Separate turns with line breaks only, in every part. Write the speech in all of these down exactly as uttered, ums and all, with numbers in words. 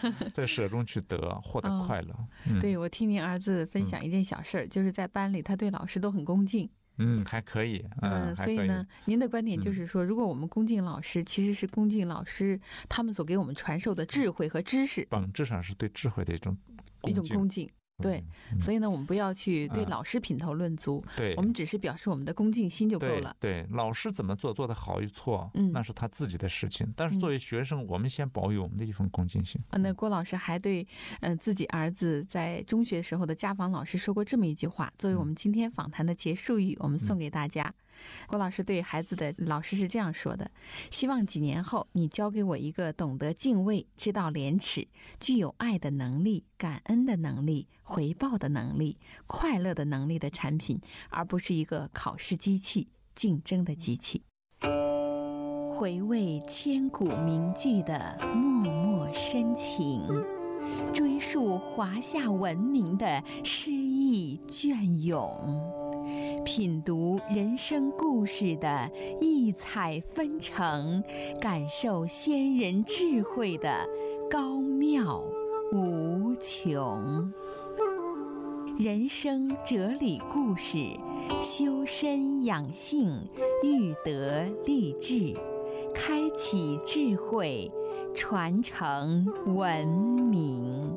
在舍中去得，获得快乐。
哦
嗯、
对，我听您儿子分享一件小事儿、嗯，就是在班里他对老师都很恭敬。
嗯，还可以。嗯，
呃、所以呢，您的观点就是说、嗯，如果我们恭敬老师，其实是恭敬老师他们所给我们传授的智慧和知识，
本质上是对智慧的一种
一种恭敬。对、嗯，所以呢，我们不要去对老师品头论足、嗯，对，我们只是表示我们的恭敬心就够了。
对，对，老师怎么做，做得好与错，嗯，那是他自己的事情。但是作为学生，嗯、我们先保有我们的一份恭敬心。
啊，那郭老师还对，呃，自己儿子在中学时候的家访老师说过这么一句话，作为我们今天访谈的结束语，我们送给大家。嗯、郭老师对孩子的老师是这样说的：希望几年后，你教给我一个懂得敬畏、知道廉耻、具有爱的能力、感恩的能力、回报的能力、快乐的能力的产品，而不是一个考试机器、竞争的机器。回味千古名句的脉脉深情，追溯华夏文明的诗意隽永，品读人生故事的异彩纷呈，感受先人智慧的高妙无穷。人生哲理故事，修身养性，育德立志，开启智慧，传承文明。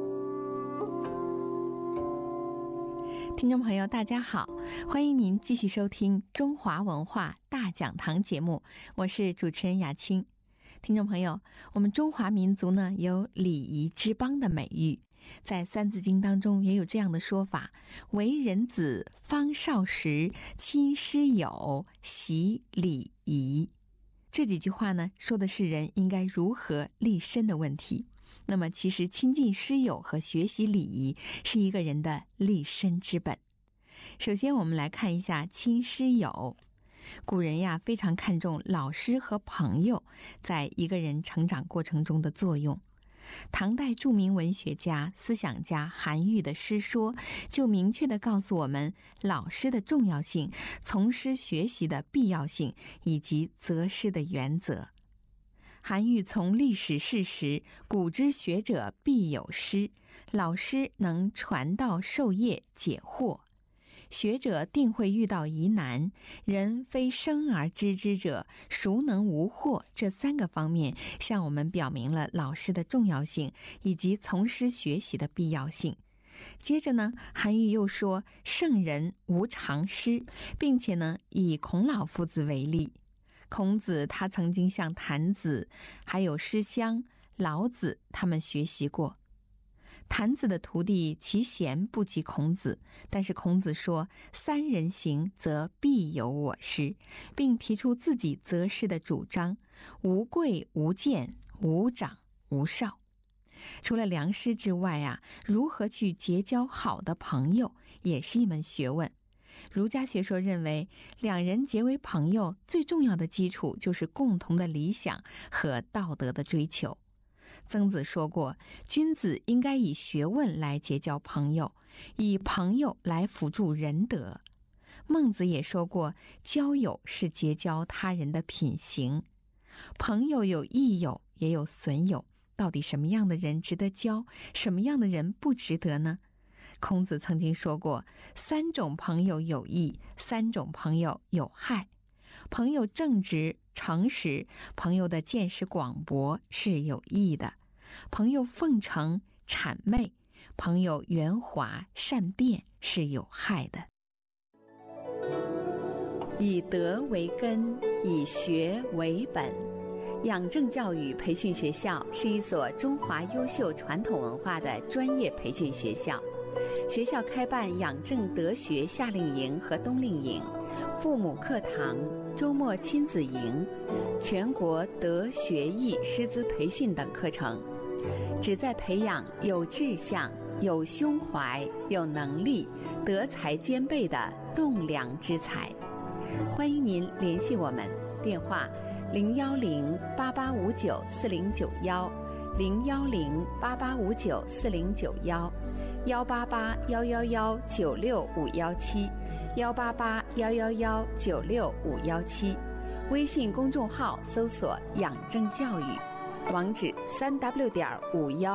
听众朋友大家好，欢迎您继续收听中华文化大讲堂节目，我是主持人雅青。听众朋友，我们中华民族呢有礼仪之邦的美誉，在三字经当中也有这样的说法：为人子，方少时，亲师友，习礼仪。这几句话呢，说的是人应该如何立身的问题。那么其实亲近师友和学习礼仪是一个人的立身之本。首先我们来看一下亲师友。古人呀非常看重老师和朋友在一个人成长过程中的作用。唐代著名文学家、思想家韩愈的诗说就明确地告诉我们老师的重要性、从师学习的必要性以及择师的原则。韩愈从历史事实，古之学者必有师，老师能传道授业解惑。学者定会遇到疑难，人非生而知之者，孰能无惑？这三个方面向我们表明了老师的重要性以及从师学习的必要性。接着呢，韩愈又说圣人无常师，并且呢以孔老夫子为例。孔子他曾经向谭子还有师襄、老子他们学习过。谭子的徒弟其贤不及孔子，但是孔子说三人行则必有我师，并提出自己择师的主张：无贵无贱，无长无少。除了良师之外啊，如何去结交好的朋友也是一门学问。儒家学说认为，两人结为朋友最重要的基础就是共同的理想和道德的追求。曾子说过，君子应该以学问来结交朋友，以朋友来辅助仁德。孟子也说过，交友是结交他人的品行。朋友有益友，也有损友，到底什么样的人值得交，什么样的人不值得呢？孔子曾经说过，三种朋友有益，三种朋友有害。朋友正直诚实，朋友的见识广博是有益的；朋友奉承谄媚，朋友圆滑善变是有害的。以德为根，以学为本。养正教育培训学校是一所中华优秀传统文化的专业培训学校。学校开办养正德学夏令营和冬令营、父母课堂、周末亲子营、全国德学艺师资培训等课程，旨在培养有志向、有胸怀、有能力、德才兼备的栋梁之才。欢迎您联系我们，电话零幺零八八五九四零九幺，零幺零八八五九四零九幺。幺八八幺幺幺九六五幺七，幺八八幺幺幺九六五幺七，微信公众号搜索“养正教育”，网址三 w 点五幺。